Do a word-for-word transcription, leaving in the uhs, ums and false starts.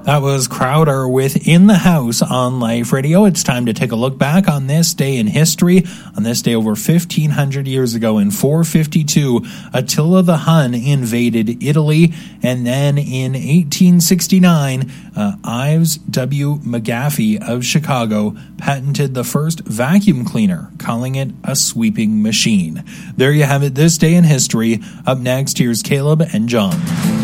That was Crowder with In the House on Life Radio. It's time to take a look back on this day in history. On this day over fifteen hundred years ago in four fifty-two, Attila the Hun invaded Italy. And then in eighteen sixty-nine, uh, Ives W. McGaffey of Chicago patented the first vacuum cleaner, calling it a sweeping machine. There you have it, this day in history. Up next, here's Caleb and John.